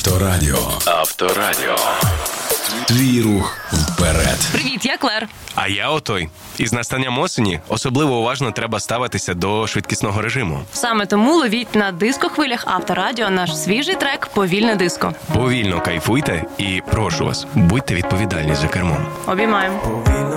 Авторадіо. Авторадіо. Твій рух вперед. Привіт, я Клер. А я Отой. Із настанням осені особливо уважно треба ставитися до швидкісного режиму. Саме тому ловіть на дискохвилях Авторадіо наш свіжий трек «Повільне диско». Повільно кайфуйте і, прошу вас, будьте відповідальні за кермом. Обіймаємо.